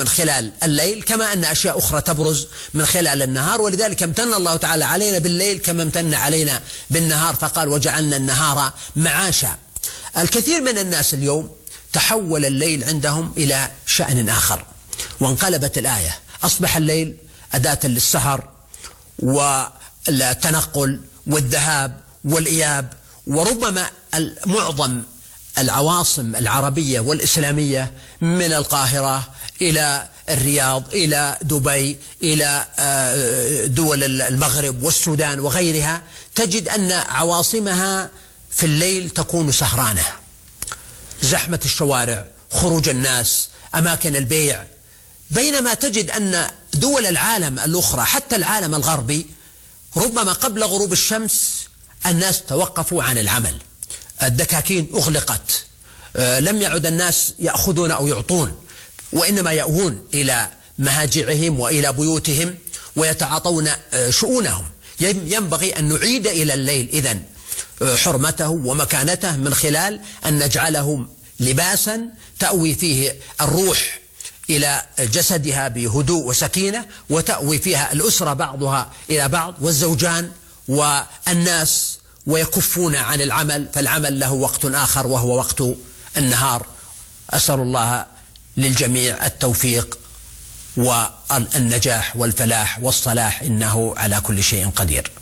من خلال الليل، كما أن أشياء أخرى تبرز من خلال النهار. ولذلك امتن الله تعالى علينا بالليل كما امتن علينا بالنهار، فقال وجعلنا النهار معاشا. الكثير من الناس اليوم تحول الليل عندهم إلى شأن آخر، وانقلبت الآية، أصبح الليل أداة للسهر والتنقل والذهاب والإياب. وربما معظم العواصم العربية والإسلامية من القاهرة إلى الرياض إلى دبي إلى دول المغرب والسودان وغيرها، تجد أن عواصمها في الليل تكون سهرانة، زحمة الشوارع، خروج الناس، أماكن البيع. بينما تجد أن دول العالم الأخرى حتى العالم الغربي ربما قبل غروب الشمس الناس توقفوا عن العمل، الدكاكين أغلقت، لم يعد الناس يأخذون أو يعطون، وإنما يأوون إلى مهاجعهم وإلى بيوتهم ويتعاطون شؤونهم. ينبغي أن نعيد إلى الليل إذن حرمته ومكانته من خلال أن نجعله لباسا تأوي فيه الروح إلى جسدها بهدوء وسكينة، وتأوي فيها الأسرة بعضها إلى بعض والزوجان والناس، ويكفون عن العمل، فالعمل له وقت آخر وهو وقت النهار. أسأل الله للجميع التوفيق والنجاح والفلاح والصلاح، إنه على كل شيء قدير.